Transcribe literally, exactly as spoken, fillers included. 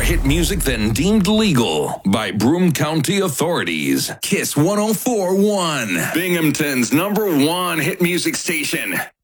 hit music than deemed legal by Broome County authorities. Kiss one oh four point one, Binghamton's number one hit music station.